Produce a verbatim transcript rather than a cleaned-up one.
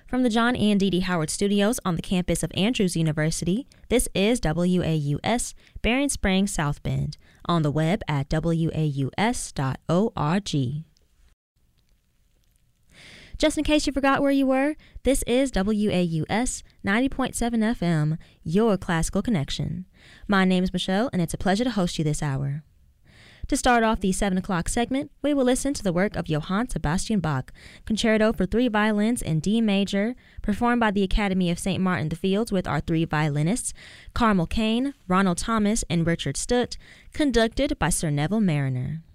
From the John and Dee Dee Howard Studios on the campus of Andrews University, this is W A U S, Berrien Springs, South Bend, on the web at w a u s dot org. Just in case you forgot where you were, this is W A U S ninety point seven F M, your classical connection. My name is Michelle, and it's a pleasure to host you this hour. To start off the seven o'clock segment, we will listen to the work of Johann Sebastian Bach, Concerto for Three Violins in D Major, performed by the Academy of Saint Martin the Fields with our three violinists, Carmel Kane, Ronald Thomas, and Richard Stutt, conducted by Sir Neville Mariner.